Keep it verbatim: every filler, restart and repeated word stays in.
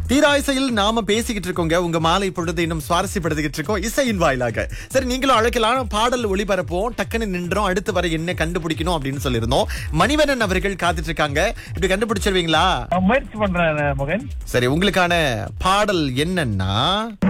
தீராயிசையில் நாம பேசிக்கிட்டு இருக்கோங்க. உங்க மாலை பொழுது இன்னும் சுவாரஸ்யப்படுத்திக்கிட்டு இருக்கோம் இசையின் வாயிலாக. சரி, நீங்களும் அழைக்கலாம், பாடல் ஒளிபரப்போம், டக்குன்னு நின்றோம், அடுத்து வர என்ன கண்டுபிடிக்கணும் அப்படின்னு சொல்லியிருந்தோம். மணிவண்ணன் அவர்கள் காத்துட்டு இருக்காங்க. இப்படி கண்டுபிடிச்சிருவீங்களா? முயற்சி பண்றேன் மகன். சரி, உங்களுக்கான பாடல் என்னன்னா